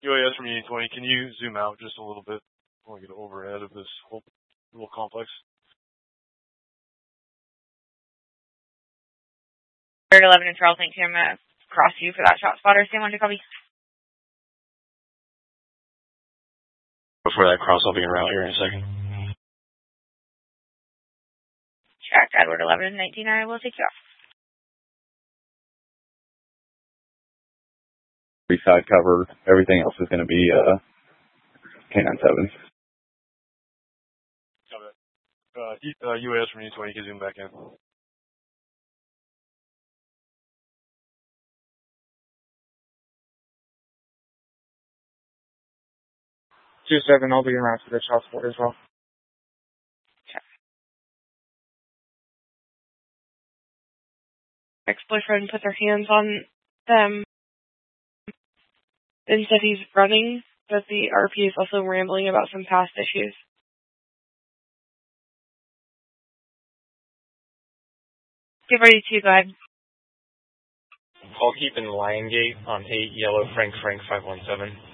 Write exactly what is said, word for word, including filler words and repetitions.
U A S from Union twenty, can you zoom out just a little bit? I want to get overhead of this whole little complex. Bird eleven and Charles, thank you. I'm going to cross you for that shot spotter. Stand one to copy. Before that cross, I'll be en route here in a second. Check, Edward eleven and nineteen, I will take you off. Side cover. Everything else is going to be uh, K ninety-seven. Uh, uh, U A S from Union twenty, you can zoom back in. two seven, I'll be around for the shot spot as well. Check. Ex-boyfriend put their hands on them and said he's running, but the R P is also rambling about some past issues. Get ready to go ahead. I'll keep in Lion Gate on eight, yellow, Frank, Frank, five one seven.